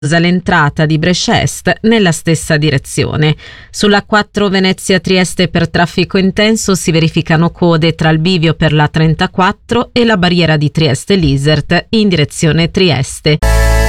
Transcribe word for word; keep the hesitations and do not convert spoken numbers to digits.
l'entrata di Brescia Est nella stessa direzione. Sulla quattro Venezia-Trieste per traffico intenso si verificano code tra il bivio per la trentaquattro e la barriera di Trieste-Lisert in direzione Trieste.